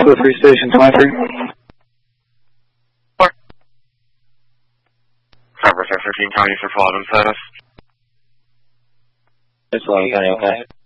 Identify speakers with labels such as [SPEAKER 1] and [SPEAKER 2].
[SPEAKER 1] Bravo 3 Station 23.
[SPEAKER 2] Traverse 13 County for Fulton status.
[SPEAKER 3] It's Fulton County, okay.